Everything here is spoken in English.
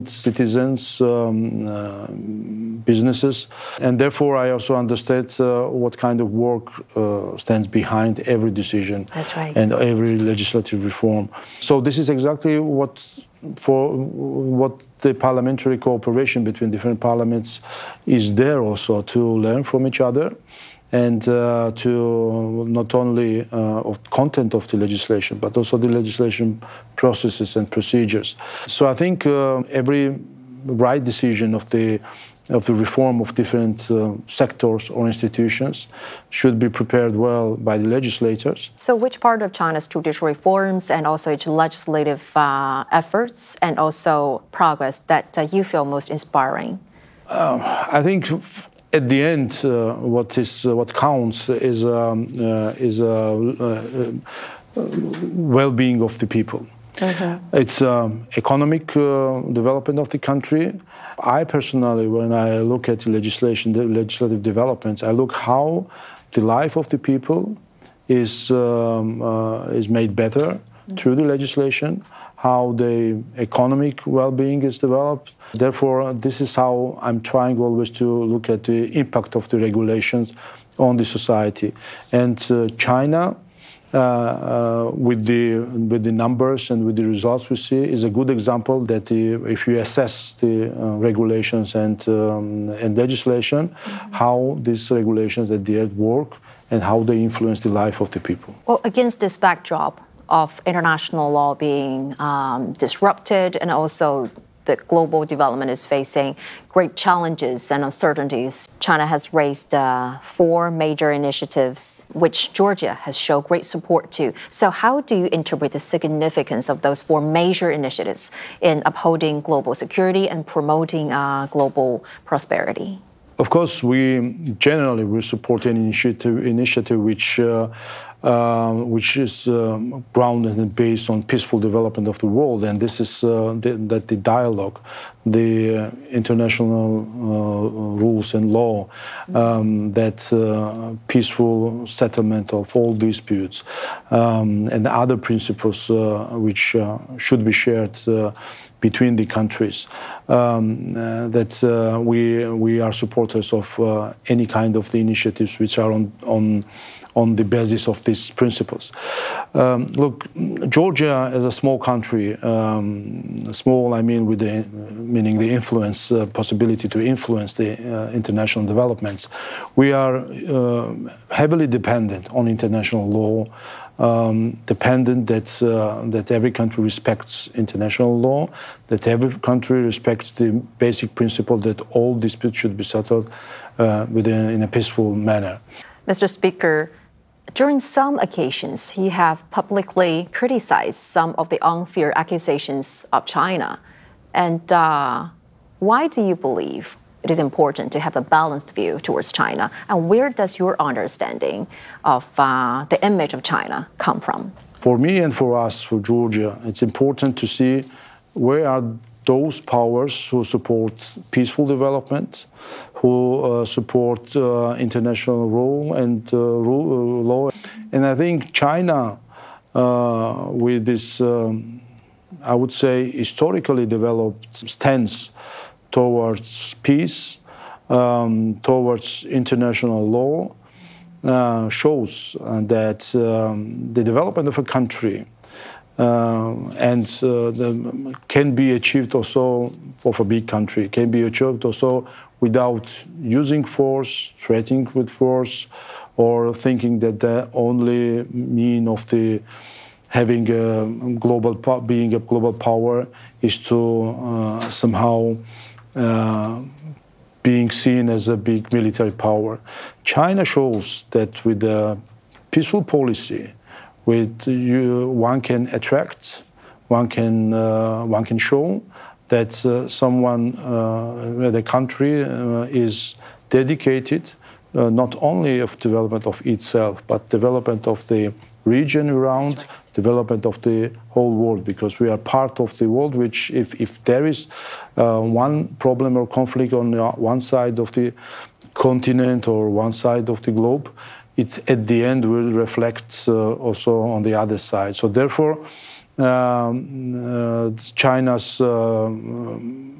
citizens, businesses, and therefore I also understand what kind of work stands behind every decision. That's right. And every legislative reform. So this is exactly what the parliamentary cooperation between different parliaments is there also, to learn from each other and to not only of content of the legislation, but also the legislation processes and procedures. So I think every right decision of the reform of different sectors or institutions should be prepared well by the legislators. So which part of China's judicial reforms and also its legislative efforts and also progress that you feel most inspiring? I think at the end, what counts is well-being of the people. Mm-hmm. It's economic development of the country. I personally, when I look at the legislative developments, I look how the life of the people is made better through the legislation, how the economic well-being is developed. Therefore, this is how I'm trying always to look at the impact of the regulations on the society. And China, with the numbers and with the results we see, is a good example that if you assess the regulations and legislation, mm-hmm. how these regulations at the end work and how they influence the life of the people. Well, against this backdrop of international law being disrupted and also the global development is facing great challenges and uncertainties, China has raised 4 major initiatives, which Georgia has shown great support to. So how do you interpret the significance of those 4 major initiatives in upholding global security and promoting global prosperity? Of course, we generally will support an initiative which is grounded and based on peaceful development of the world, and this is the dialogue, the international rules and law, that peaceful settlement of all disputes, and other principles which should be shared between the countries, that we are supporters of any kind of the initiatives which are on the basis of these principles. Look, Georgia is a small country, small I mean meaning the influence, possibility to influence the international developments. We are heavily dependent on international law, dependent that every country respects international law, that every country respects the basic principle that all disputes should be settled in a peaceful manner. Mr. Speaker, during some occasions, you have publicly criticized some of the unfair accusations of China. And why do you believe it is important to have a balanced view towards China? And where does your understanding of the image of China come from? For me and for us, for Georgia, it's important to see where are those powers who support peaceful development, who support international rule and law. And I think China, with this, I would say, historically developed stance towards peace, towards international law, shows that the development of a country can be achieved also of a big country, can be achieved also without using force, threatening with force, or thinking that the only mean of the having being a global power is to somehow being seen as a big military power. China shows that with a peaceful policy, one can attract, one can show that the country is dedicated not only of development of itself, but development of the region around, development of the whole world, because we are part of the world which, if there is one problem or conflict on one side of the continent or one side of the globe, it at the end will reflect also on the other side. So therefore, China's